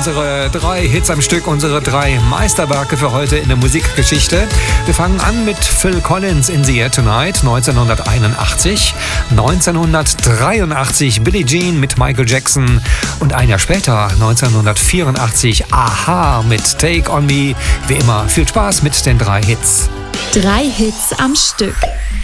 unsere 3 Hits am Stück, unsere 3 Meisterwerke für heute in der Musikgeschichte. Wir fangen an mit Phil Collins in The Air Tonight 1981, 1983 Billie Jean mit Michael Jackson und ein Jahr später 1984 Aha mit Take On Me. Wie immer viel Spaß mit den 3 Hits. 3 Hits am Stück.